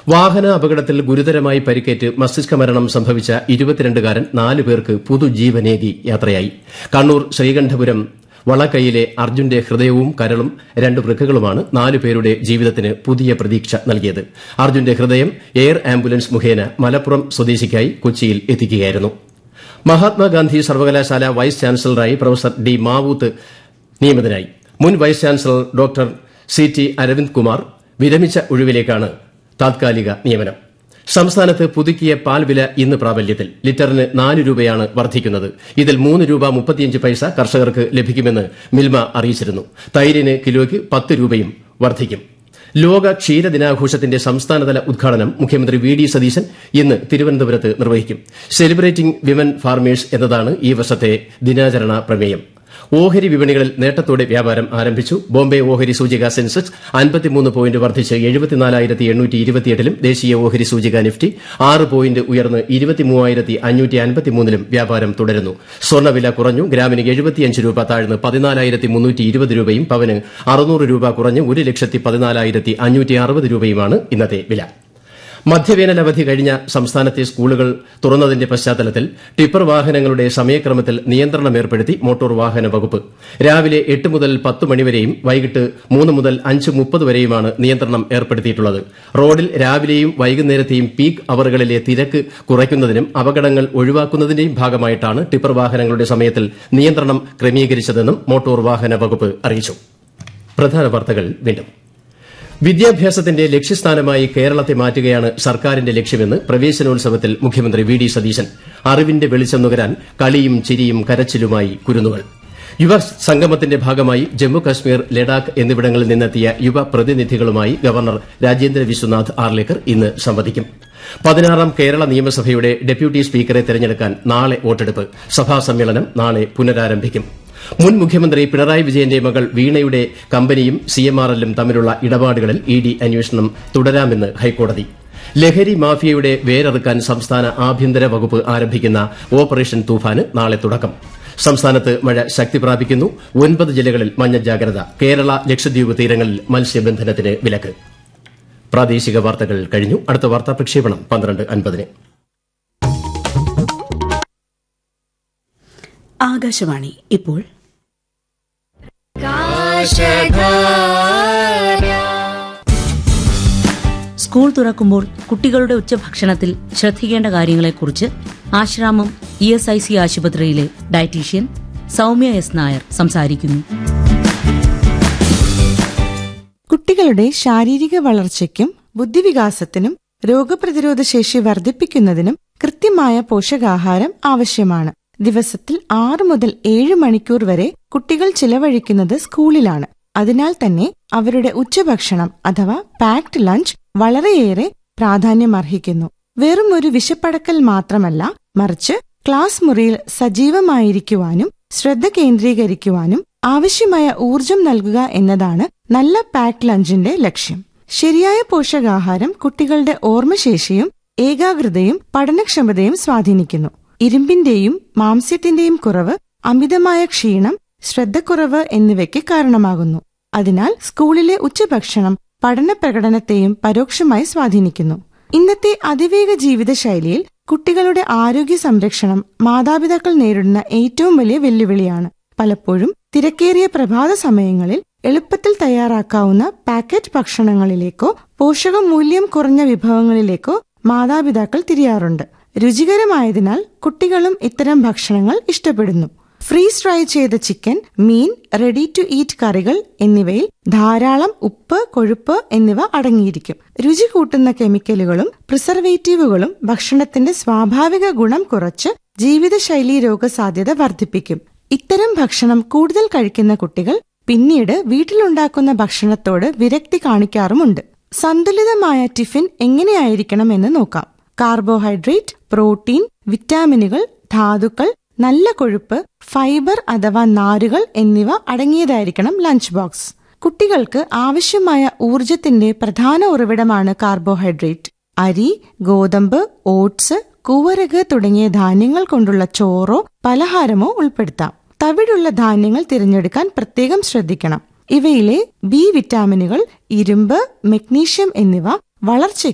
വാഹന അപകടത്തിൽ ഗുരുതരമായി പരിക്കേറ്റ് മസ്തിഷ്ക മരണം സംഭവിച്ച 22-കാരൻ 4 പേർക്ക് പുതുജീവനേകി യാത്രയായി. കണ്ണൂർ ശ്രീകണ്ഠപുരം വളക്കൈയിലെ അർജുന്റെ ഹൃദയവും കരളും 2 വൃക്കകളുമാണ് 4 പേരുടെ ജീവിതത്തിന് പുതിയ പ്രതീക്ഷ നൽകിയത്. അർജുന്റെ ഹൃദയം എയർ ആംബുലൻസ് മുഖേന മലപ്പുറം സ്വദേശിക്കായി കൊച്ചിയിൽ എത്തിക്കുകയായിരുന്നു. മഹാത്മാഗാന്ധി സർവകലാശാല വൈസ് ചാൻസലറായി പ്രൊഫസർ ഡി മാവൂത്ത് നിയമിതനായി. മുൻ vice chancellor doctor CT Aravind Kumar വിരമിച്ച ഒഴിവിലേക്കാണ് താത്കാലിക നിയമനം. സംസ്ഥാനത്ത് പുതുക്കിയ പാൽ വില ഇന്ന് പ്രാബല്യത്തിൽ. ലിറ്ററിന് 4 രൂപയാണ് വർദ്ധിക്കുന്നത്. ഇതിൽ 3 രൂപ 35 പൈസ കർഷകർക്ക് ലഭിക്കുമെന്ന് മിൽമ അറിയിച്ചിരുന്നു. തൈരിന് കിലോയ്ക്ക് 10 രൂപയും വർദ്ധിക്കും. ലോക ക്ഷീരദിനാഘോഷത്തിന്റെ സംസ്ഥാനതല ഉദ്ഘാടനം മുഖ്യമന്ത്രി VD സതീശൻ ഇന്ന് തിരുവനന്തപുരത്ത് നിർവഹിക്കും. സെലിബ്രേറ്റിംഗ് വിമൻ ഫാർമേഴ്സ് എന്നതാണ് ഈ വർഷത്തെ ദിനാചരണ പ്രമേയം. ഓഹരി വിപണികളിൽ നേട്ടത്തോടെ വ്യാപാരം ആരംഭിച്ചു. ബോംബെ ഓഹരി സൂചിക സെൻസെക്സ് 53 പോയിന്റ് വർദ്ധിച്ച് 74,828-ലും ദേശീയ ഓഹരി സൂചിക നിഫ്റ്റി 6 പോയിന്റ് ഉയർന്ന് 23,553-ലും വ്യാപാരം തുടരുന്നു. സ്വർണ്ണവില കുറഞ്ഞു. ഗ്രാമിന് 75 രൂപ താഴ്ന്ന് 14,320 രൂപയും പവന് 600 രൂപ കുറഞ്ഞ് 1,14,560 രൂപയുമാണ് ഇന്നത്തെ വില. മധ്യവേനൽ അവധി കഴിഞ്ഞ സംസ്ഥാനത്തെ സ്കൂളുകൾ തുറന്നതിന്റെ പശ്ചാത്തലത്തിൽ ടിപ്പർ വാഹനങ്ങളുടെ സമയക്രമത്തിൽ നിയന്ത്രണം ഏർപ്പെടുത്തി മോട്ടോർ വാഹന വകുപ്പ്. രാവിലെ 8 മുതൽ 10 മണിവരെയും വൈകിട്ട് 3 മുതൽ 5:30 വരെയുമാണ് നിയന്ത്രണം ഏർപ്പെടുത്തിയിട്ടുള്ളത്. റോഡിൽ രാവിലെയും വൈകുന്നേരത്തെയും പീക്ക് അവറുകളിലെ തിരക്ക് കുറയ്ക്കുന്നതിനും അപകടങ്ങൾ ഒഴിവാക്കുന്നതിന്റെയും ഭാഗമായിട്ടാണ് ടിപ്പർ വാഹനങ്ങളുടെ സമയത്തിൽ നിയന്ത്രണം ക്രമീകരിച്ചതെന്നും മോട്ടോർ വാഹന വകുപ്പ് അറിയിച്ചു. പ്രധാന വാർത്തകൾ വീണ്ടും. വിദ്യാഭ്യാസത്തിന്റെ ലക്ഷ്യസ്ഥാനമായി കേരളത്തെ മാറ്റുകയാണ് സർക്കാരിന്റെ ലക്ഷ്യമെന്ന് പ്രവേശനോത്സവത്തിൽ മുഖ്യമന്ത്രി VD സതീശൻ. അറിവിന്റെ വെളിച്ചം നുകരാൻ കളിയും ചിരിയും കരച്ചിലുമായി കുരുന്നുകൾ. യുവ സംഗമത്തിന്റെ ഭാഗമായി ജമ്മു കശ്മീർ, ലഡാക്ക് എന്നിവിടങ്ങളിൽ നിന്നെത്തിയ യുവ പ്രതിനിധികളുമായി ഗവർണർ രാജേന്ദ്ര വിശ്വനാഥ് ആർലേക്കർ ഇന്ന് സംവദിക്കും. 16ാം കേരള നിയമസഭയുടെ ഡെപ്യൂട്ടി സ്പീക്കറെ തെരഞ്ഞെടുക്കാൻ നാളെ വോട്ടെടുപ്പ്. സഭാ സമ്മേളനം നാളെ പുനരാരംഭിക്കും. മുൻ മുഖ്യമന്ത്രി പിണറായി വിജയന്റെ മകൾ വീണയുടെ കമ്പനിയും CMRL-ഉം തമ്മിലുള്ള ഇടപാടുകളിൽ ED അന്വേഷണം തുടരാമെന്ന് ഹൈക്കോടതി. ലഹരി മാഫിയയുടെ വേരറുക്കാൻ സംസ്ഥാന ആഭ്യന്തര വകുപ്പ് ആരംഭിക്കുന്ന ഓപ്പറേഷൻ തൂഫാന് നാളെ തുടക്കം. സംസ്ഥാനത്ത് മഴ ശക്തി പ്രാപിക്കുന്നു. 9 ജില്ലകളിൽ മഞ്ഞ ജാഗ്രത. കേരള ലക്ഷദ്വീപ് തീരങ്ങളിൽ മത്സ്യബന്ധനത്തിന് വിലക്ക്. പ്രാദേശിക വാർത്തകൾ കഴിഞ്ഞു. അടുത്ത വാർത്താ പ്രക്ഷേപണം 12:50-ന്. ആകാശവാണി. ഇപ്പോൾ സ്കൂൾ തുറക്കുമ്പോൾ കുട്ടികളുടെ ഉച്ചഭക്ഷണത്തിൽ ശ്രദ്ധിക്കേണ്ട കാര്യങ്ങളെക്കുറിച്ച് ആശ്രാമം ESIC ആശുപത്രിയിലെ ഡയറ്റീഷ്യൻ സൗമ്യ S. നായർ സംസാരിക്കുന്നു. കുട്ടികളുടെ ശാരീരിക വളർച്ചയ്ക്കും ബുദ്ധിവികാസത്തിനും രോഗപ്രതിരോധ ശേഷി വർദ്ധിപ്പിക്കുന്നതിനും കൃത്യമായ പോഷകാഹാരം ആവശ്യമാണ്. ദിവസത്തിൽ 6 മുതൽ 7 മണിക്കൂർ വരെ കുട്ടികൾ ചിലവഴിക്കുന്നത് സ്കൂളിലാണ്. അതിനാൽ തന്നെ അവരുടെ ഉച്ചഭക്ഷണം അഥവാ പാക്ഡ് ലഞ്ച് വളരെയേറെ പ്രാധാന്യമർഹിക്കുന്നു. വെറും ഒരു വിശപ്പടക്കൽ മാത്രമല്ല, മറിച്ച് ക്ലാസ് മുറിയിൽ സജീവമായിരിക്കുവാനും ശ്രദ്ധ കേന്ദ്രീകരിക്കുവാനും ആവശ്യമായ ഊർജം നൽകുക എന്നതാണ് നല്ല പാക്ഡ് ലഞ്ചിന്റെ ലക്ഷ്യം. ശരിയായ പോഷകാഹാരം കുട്ടികളുടെ ഓർമ്മശേഷിയും ഏകാഗ്രതയും പഠനക്ഷമതയും സ്വാധീനിക്കുന്നു. ഇരുമ്പിന്റെയും മാംസ്യത്തിന്റെയും കുറവ്, അമിതമായ ക്ഷീണം, ശ്രദ്ധക്കുറവ് എന്നിവയ്ക്ക് കാരണമാകുന്നു. അതിനാൽ സ്കൂളിലെ ഉച്ചഭക്ഷണം പഠന പ്രകടനത്തെയും പരോക്ഷമായി സ്വാധീനിക്കുന്നു. ഇന്നത്തെ അതിവേഗ ജീവിതശൈലിയിൽ കുട്ടികളുടെ ആരോഗ്യ സംരക്ഷണം മാതാപിതാക്കൾ നേരിടുന്ന ഏറ്റവും വലിയ വെല്ലുവിളിയാണ്. പലപ്പോഴും തിരക്കേറിയ പ്രഭാത സമയങ്ങളിൽ എളുപ്പത്തിൽ തയ്യാറാക്കാവുന്ന പാക്കറ്റ് ഭക്ഷണങ്ങളിലേക്കോ പോഷകമൂല്യം കുറഞ്ഞ വിഭവങ്ങളിലേക്കോ മാതാപിതാക്കൾ തിരിയാറുണ്ട്. രുചികരമായതിനാൽ കുട്ടികളും ഇത്തരം ഭക്ഷണങ്ങൾ ഇഷ്ടപ്പെടുന്നു. ഫ്രീസ് ഫ്രൈ ചെയ്ത chicken, mean, ready to eat കറികൾ എന്നിവയിൽ ധാരാളം ഉപ്പ്, കൊഴുപ്പ് എന്നിവ അടങ്ങിയിരിക്കും. രുചി കൂട്ടുന്ന കെമിക്കലുകളും പ്രിസർവേറ്റീവുകളും ഭക്ഷണത്തിന്റെ സ്വാഭാവിക ഗുണം കുറച്ച് ജീവിതശൈലീ രോഗസാധ്യത വർദ്ധിപ്പിക്കും. ഇത്തരം ഭക്ഷണം കൂടുതൽ കഴിക്കുന്ന കുട്ടികൾ പിന്നീട് വീട്ടിലുണ്ടാക്കുന്ന ഭക്ഷണത്തോട് വിരക്തി കാണിക്കാറുമുണ്ട്. സന്തുലിതമായ ടിഫിൻ എങ്ങനെയായിരിക്കണം എന്ന് നോക്കാം. കാർബോഹൈഡ്രേറ്റ്, പ്രോട്ടീൻ, വിറ്റാമിനുകൾ, ധാതുക്കൾ, നല്ല കൊഴുപ്പ്, ഫൈബർ അഥവാ നാരുകൾ എന്നിവ അടങ്ങിയതായിരിക്കണം ലഞ്ച് ബോക്സ്. കുട്ടികൾക്ക് ആവശ്യമായ ഊർജത്തിന്റെ പ്രധാന ഉറവിടമാണ് കാർബോഹൈഡ്രേറ്റ്. അരി, ഗോതമ്പ്, ഓട്സ്, കൂവരക് തുടങ്ങിയ ധാന്യങ്ങൾ കൊണ്ടുള്ള ചോറോ പലഹാരമോ ഉൾപ്പെടുത്താം. തവിടുള്ള ധാന്യങ്ങൾ തിരഞ്ഞെടുക്കാൻ പ്രത്യേകം ശ്രദ്ധിക്കണം. ഇവയിലെ B വിറ്റാമിനുകൾ, ഇരുമ്പ്, മഗ്നീഷ്യം എന്നിവ വളർച്ചയ്ക്ക്